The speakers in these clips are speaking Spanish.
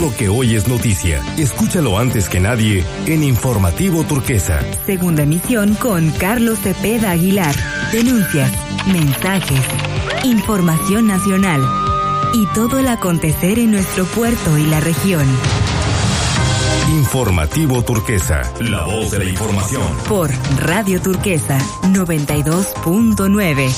lo que hoy es noticia. Escúchalo antes que nadie en Informativo Turquesa. Segunda emisión con Carlos Cepeda Aguilar. Denuncias, mensajes, información nacional y todo el acontecer en nuestro puerto y la región. Informativo Turquesa, la voz de la información. Por Radio Turquesa 92.9.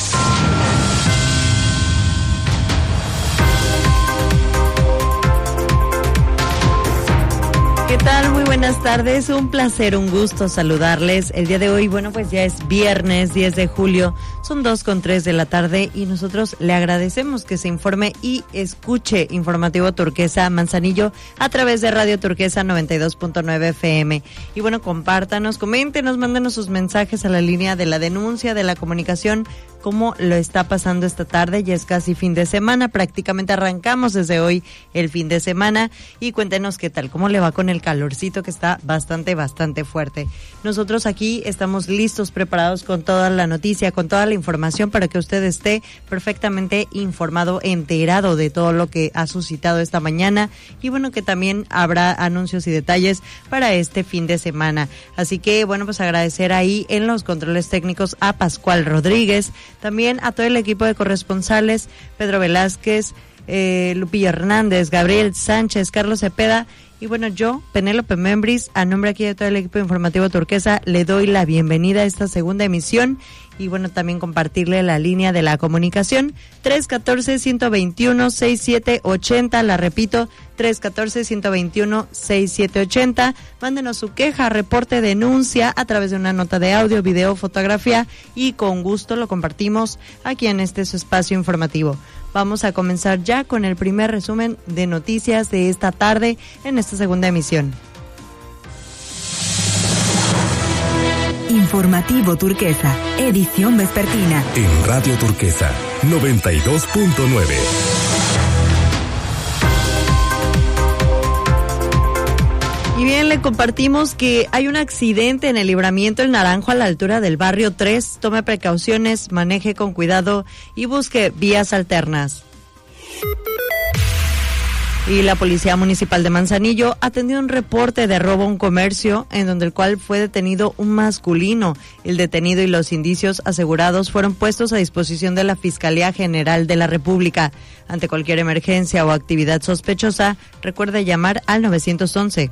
¿Qué tal? Muy buenas tardes, un placer, un gusto saludarles. El día de hoy, pues ya es viernes 10 de julio, son 2:03 de la tarde y nosotros le agradecemos que se informe y escuche Informativo Turquesa Manzanillo a través de Radio Turquesa 92.9 FM. Y compártanos, coméntenos, mándenos sus mensajes a la línea de la denuncia, de la comunicación, cómo lo está pasando esta tarde. Ya es casi fin de semana, prácticamente arrancamos desde hoy el fin de semana y cuéntenos qué tal, cómo le va con el calorcito que está bastante fuerte. Nosotros aquí estamos listos, preparados con toda la noticia, con toda la información para que usted esté perfectamente informado, enterado de todo lo que ha suscitado esta mañana y que también habrá anuncios y detalles para este fin de semana. Así que agradecer ahí en los controles técnicos a Pascual Rodríguez, también a todo el equipo de corresponsales, Pedro Velázquez, Lupillo Hernández, Gabriel Sánchez, Carlos Cepeda. Y yo, Penélope Membris, a nombre aquí de todo el equipo Informativo Turquesa, le doy la bienvenida a esta segunda emisión y también compartirle la línea de la comunicación 314-121-6780, la repito, 314-121-6780. Mándenos su queja, reporte, denuncia a través de una nota de audio, video, fotografía y con gusto lo compartimos aquí en su espacio informativo. Vamos a comenzar ya con el primer resumen de noticias de esta tarde en esta segunda emisión. Informativo Turquesa, edición vespertina. En Radio Turquesa 92.9. Y bien, le compartimos que hay un accidente en el libramiento El Naranjo a la altura del barrio 3. Tome precauciones, maneje con cuidado y busque vías alternas. Y la Policía Municipal de Manzanillo atendió un reporte de robo a un comercio en donde el cual fue detenido un masculino. El detenido y los indicios asegurados fueron puestos a disposición de la Fiscalía General de la República. Ante cualquier emergencia o actividad sospechosa, recuerde llamar al 911.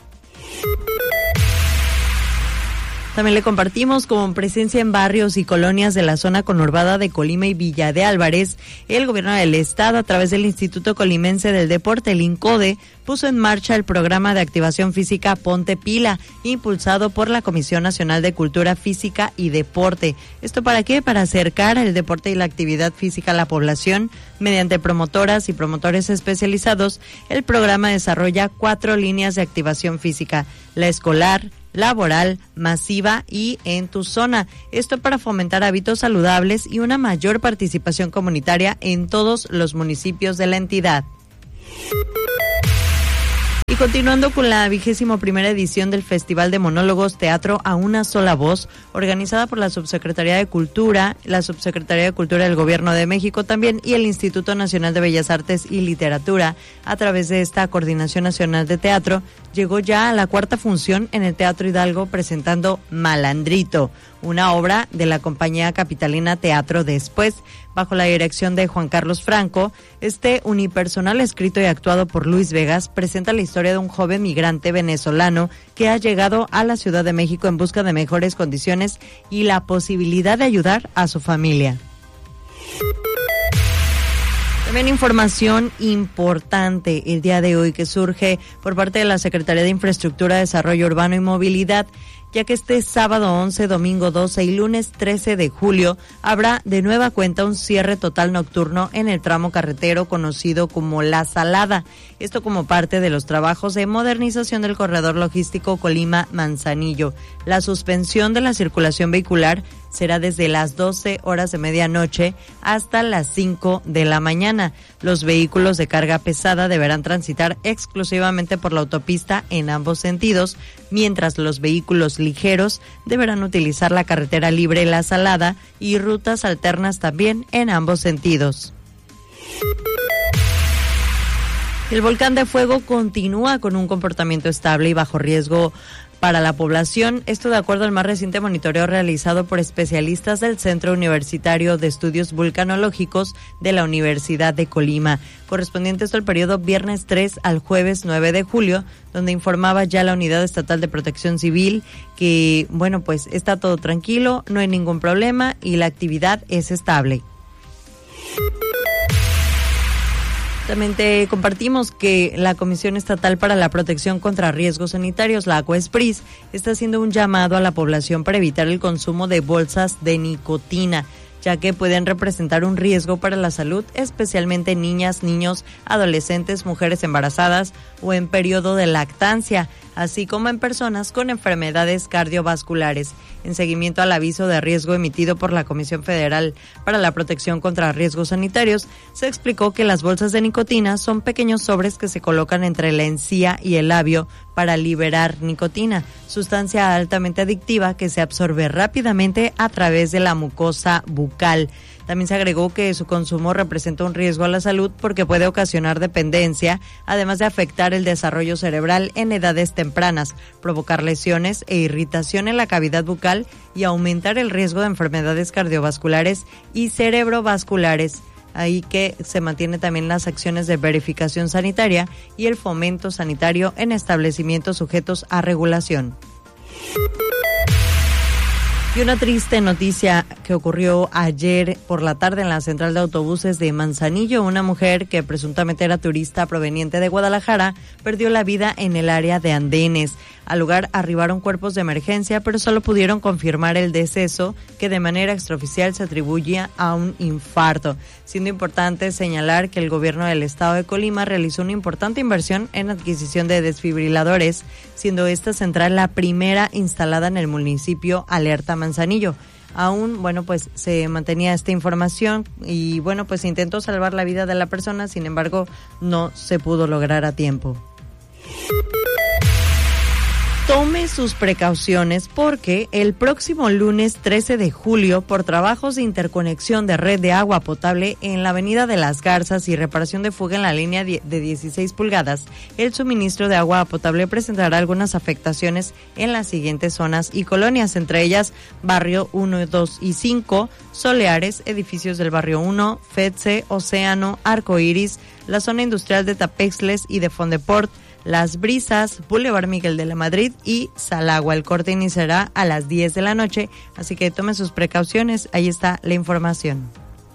También le compartimos con presencia en barrios y colonias de la zona conurbada de Colima y Villa de Álvarez, el gobierno del estado a través del Instituto Colimense del Deporte, el INCODE, puso en marcha el programa de activación física Ponte Pila, impulsado por la Comisión Nacional de Cultura Física y Deporte. ¿Esto para qué? Para acercar el deporte y la actividad física a la población. Mediante promotoras y promotores especializados, el programa desarrolla 4 líneas de activación física: la escolar, laboral, masiva y en tu zona. Esto para fomentar hábitos saludables y una mayor participación comunitaria en todos los municipios de la entidad. Y continuando con la 21ª edición del Festival de Monólogos Teatro a una sola voz, organizada por la Subsecretaría de Cultura, la Subsecretaría de Cultura del Gobierno de México también y el Instituto Nacional de Bellas Artes y Literatura, a través de esta Coordinación Nacional de Teatro, llegó ya a la 4ª función en el Teatro Hidalgo presentando Malandrito, una obra de la compañía capitalina Teatro Después, bajo la dirección de Juan Carlos Franco. Este unipersonal, escrito y actuado por Luis Vegas, presenta la historia de un joven migrante venezolano que ha llegado a la Ciudad de México en busca de mejores condiciones y la posibilidad de ayudar a su familia. También información importante el día de hoy que surge por parte de la Secretaría de Infraestructura, Desarrollo Urbano y Movilidad, ya que este sábado 11, domingo 12 y lunes 13 de julio habrá de nueva cuenta un cierre total nocturno en el tramo carretero conocido como La Salada. Esto como parte de los trabajos de modernización del corredor logístico Colima-Manzanillo. La suspensión de la circulación vehicular será desde las 12 horas de medianoche hasta las 5 de la mañana. Los vehículos de carga pesada deberán transitar exclusivamente por la autopista en ambos sentidos, mientras los vehículos ligeros deberán utilizar la carretera libre La Salada y rutas alternas también en ambos sentidos. El volcán de fuego continúa con un comportamiento estable y bajo riesgo para la población, esto de acuerdo al más reciente monitoreo realizado por especialistas del Centro Universitario de Estudios Vulcanológicos de la Universidad de Colima, correspondiente esto al periodo viernes 3 al jueves 9 de julio, donde informaba ya la Unidad Estatal de Protección Civil que, bueno, pues está todo tranquilo, no hay ningún problema y la actividad es estable. También te compartimos que la Comisión Estatal para la Protección contra Riesgos Sanitarios, la COESPRIS, está haciendo un llamado a la población para evitar el consumo de bolsas de nicotina, ya que pueden representar un riesgo para la salud, especialmente en niñas, niños, adolescentes, mujeres embarazadas o en periodo de lactancia, así como en personas con enfermedades cardiovasculares. En seguimiento al aviso de riesgo emitido por la Comisión Federal para la Protección contra Riesgos Sanitarios, se explicó que las bolsas de nicotina son pequeños sobres que se colocan entre la encía y el labio para liberar nicotina, sustancia altamente adictiva que se absorbe rápidamente a través de la mucosa bucal. También se agregó que su consumo representa un riesgo a la salud porque puede ocasionar dependencia, además de afectar el desarrollo cerebral en edades tempranas, provocar lesiones e irritación en la cavidad bucal y aumentar el riesgo de enfermedades cardiovasculares y cerebrovasculares. Ahí que se mantiene también las acciones de verificación sanitaria y el fomento sanitario en establecimientos sujetos a regulación. Y una triste noticia que ocurrió ayer por la tarde en la central de autobuses de Manzanillo. Una mujer que presuntamente era turista proveniente de Guadalajara perdió la vida en el área de andenes. Al lugar arribaron cuerpos de emergencia, pero solo pudieron confirmar el deceso, que de manera extraoficial se atribuye a un infarto. Siendo importante señalar que el gobierno del estado de Colima realizó una importante inversión en adquisición de desfibriladores, siendo esta central la primera instalada en el municipio Alerta Manzanillo. Aún, bueno, pues se mantenía esta información y, bueno, pues se intentó salvar la vida de la persona, sin embargo, no se pudo lograr a tiempo. Tome sus precauciones porque el próximo lunes 13 de julio, por trabajos de interconexión de red de agua potable en la Avenida de las Garzas y reparación de fuga en la línea de 16 pulgadas, el suministro de agua potable presentará algunas afectaciones en las siguientes zonas y colonias, entre ellas Barrio 1, 2 y 5, Soleares, edificios del Barrio 1, FEDSE, Océano, Arcoiris, la zona industrial de Tapexles y de Fondeport, Las Brisas, Boulevard Miguel de la Madrid y Salagua. El corte iniciará a las 10 de la noche, así que tomen sus precauciones. Ahí está la información.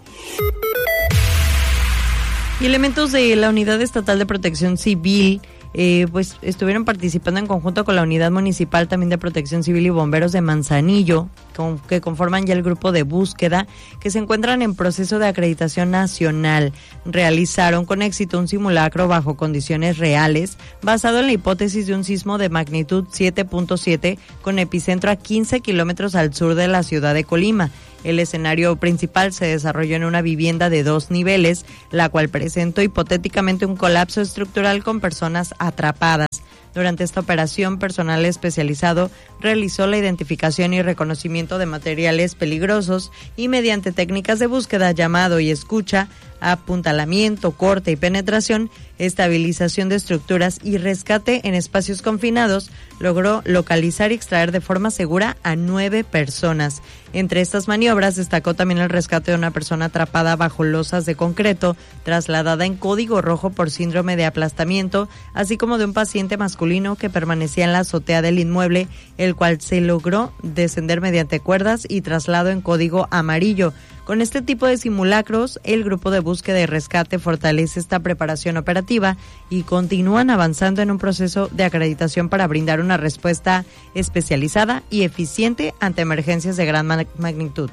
Y elementos de la Unidad Estatal de Protección Civil pues estuvieron participando en conjunto con la Unidad Municipal también de Protección Civil y Bomberos de Manzanillo, que conforman ya el grupo de búsqueda, que se encuentran en proceso de acreditación nacional. Realizaron con éxito un simulacro bajo condiciones reales, basado en la hipótesis de un sismo de magnitud 7.7 con epicentro a 15 kilómetros al sur de la ciudad de Colima. El escenario principal se desarrolló en una vivienda de 2 niveles, la cual presentó hipotéticamente un colapso estructural con personas atrapadas. Durante esta operación, personal especializado realizó la identificación y reconocimiento de materiales peligrosos y mediante técnicas de búsqueda, llamado y escucha, apuntalamiento, corte y penetración, estabilización de estructuras y rescate en espacios confinados, logró localizar y extraer de forma segura a 9 personas. Entre estas maniobras destacó también el rescate de una persona atrapada bajo losas de concreto, trasladada en código rojo por síndrome de aplastamiento, así como de un paciente masculino que permanecía en la azotea del inmueble, el cual se logró descender mediante cuerdas y traslado en código amarillo. Con este tipo de simulacros, el grupo de búsqueda y rescate fortalece esta preparación operativa y continúan avanzando en un proceso de acreditación para brindar una respuesta especializada y eficiente ante emergencias de gran magnitud.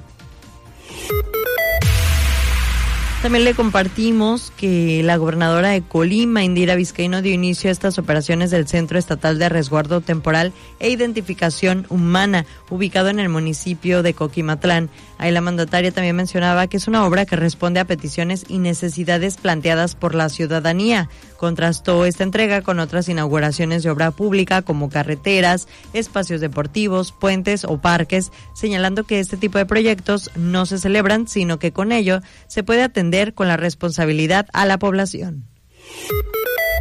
También le compartimos que la gobernadora de Colima, Indira Vizcaíno, dio inicio a estas operaciones del Centro Estatal de Resguardo Temporal e Identificación Humana, ubicado en el municipio de Coquimatlán. Ahí la mandataria también mencionaba que es una obra que responde a peticiones y necesidades planteadas por la ciudadanía. Contrastó esta entrega con otras inauguraciones de obra pública como carreteras, espacios deportivos, puentes o parques, señalando que este tipo de proyectos no se celebran, sino que con ello se puede atender con la responsabilidad a la población.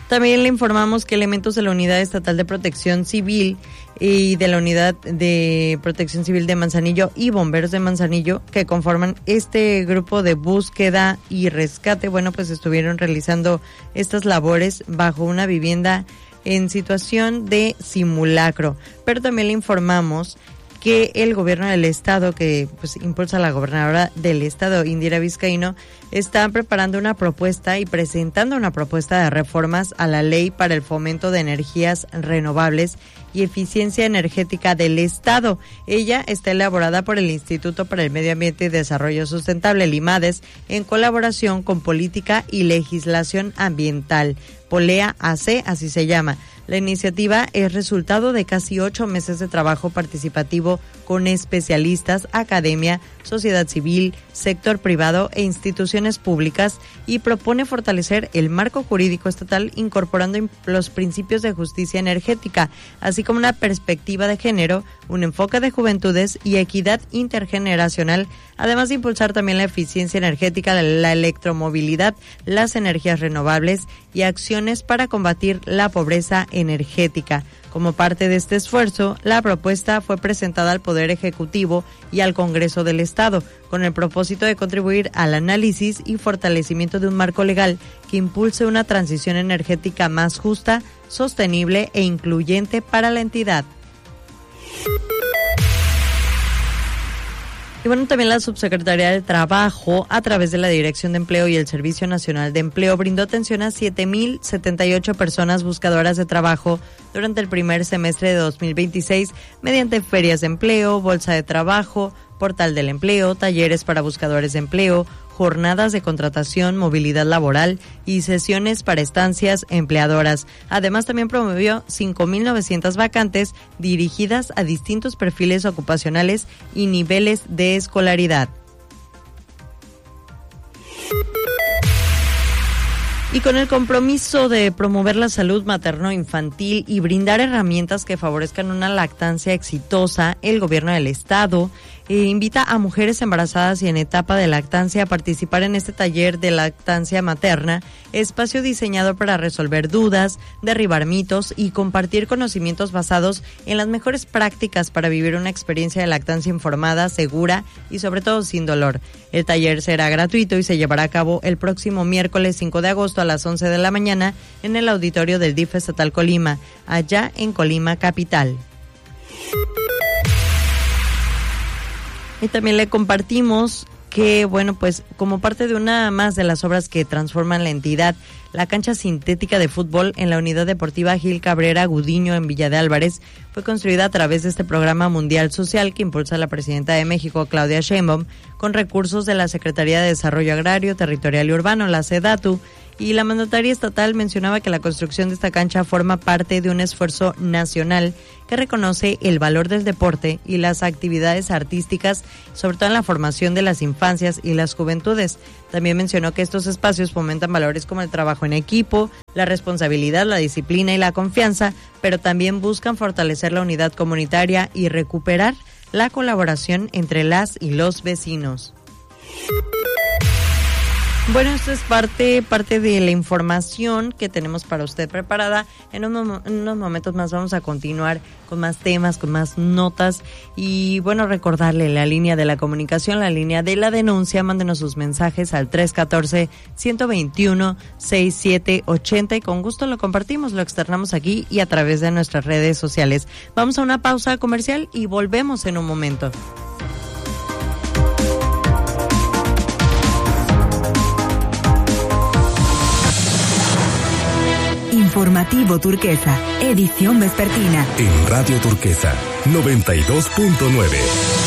También le informamos que elementos de la Unidad Estatal de Protección Civil y de la Unidad de Protección Civil de Manzanillo y Bomberos de Manzanillo, que conforman este grupo de búsqueda y rescate, bueno, pues estuvieron realizando estas labores bajo una vivienda en situación de simulacro. Pero también le informamos que el gobierno del estado, que pues impulsa la gobernadora del estado, Indira Vizcaíno, está preparando una propuesta y presentando una propuesta de reformas a la ley para el fomento de energías renovables y eficiencia energética del estado. Ella está elaborada por el Instituto para el Medio Ambiente y Desarrollo Sustentable, el IMADES, en colaboración con Política y Legislación Ambiental, Polea AC, así se llama. La iniciativa es resultado de casi 8 meses de trabajo participativo con especialistas, academia, sociedad civil, sector privado e instituciones públicas, y propone fortalecer el marco jurídico estatal incorporando los principios de justicia energética, así como una perspectiva de género, un enfoque de juventudes y equidad intergeneracional, además de impulsar también la eficiencia energética, la electromovilidad, las energías renovables y acciones para combatir la pobreza energética. Como parte de este esfuerzo, la propuesta fue presentada al Poder Ejecutivo y al Congreso del Estado, con el propósito de contribuir al análisis y fortalecimiento de un marco legal que impulse una transición energética más justa, sostenible e incluyente para la entidad. Y bueno, también la Subsecretaría del Trabajo, a través de la Dirección de Empleo y el Servicio Nacional de Empleo, brindó atención a 7,078 personas buscadoras de trabajo durante el primer semestre de 2026 mediante ferias de empleo, bolsa de trabajo, portal del empleo, talleres para buscadores de empleo, jornadas de contratación, movilidad laboral y sesiones para estancias empleadoras. Además, también promovió 5,900 vacantes dirigidas a distintos perfiles ocupacionales y niveles de escolaridad. Y con el compromiso de promover la salud materno-infantil y brindar herramientas que favorezcan una lactancia exitosa, el gobierno del estado invita a mujeres embarazadas y en etapa de lactancia a participar en este taller de lactancia materna, espacio diseñado para resolver dudas, derribar mitos y compartir conocimientos basados en las mejores prácticas para vivir una experiencia de lactancia informada, segura y sobre todo sin dolor. El taller será gratuito y se llevará a cabo el próximo miércoles 5 de agosto a las 11 de la mañana en el auditorio del DIF Estatal Colima, allá en Colima capital. Y también le compartimos que, bueno, pues como parte de una más de las obras que transforman la entidad, la cancha sintética de fútbol en la Unidad Deportiva Gil Cabrera Gudiño en Villa de Álvarez fue construida a través de este programa mundial social que impulsa la presidenta de México, Claudia Sheinbaum, con recursos de la Secretaría de Desarrollo Agrario, Territorial y Urbano, la SEDATU, y la mandataria estatal mencionaba que la construcción de esta cancha forma parte de un esfuerzo nacional que reconoce el valor del deporte y las actividades artísticas, sobre todo en la formación de las infancias y las juventudes. También mencionó que estos espacios fomentan valores como el trabajo en equipo, la responsabilidad, la disciplina y la confianza, pero también buscan fortalecer la unidad comunitaria y recuperar la colaboración entre las y los vecinos. Bueno, esto es parte de la información que tenemos para usted preparada. En unos momentos más vamos a continuar con más temas, con más notas. Y bueno, recordarle la línea de la comunicación, la línea de la denuncia. Mándenos sus mensajes al 314-121-6780 y con gusto lo compartimos, lo externamos aquí y a través de nuestras redes sociales. Vamos a una pausa comercial y volvemos en un momento. Informativo Turquesa, edición vespertina. En Radio Turquesa, 92.9.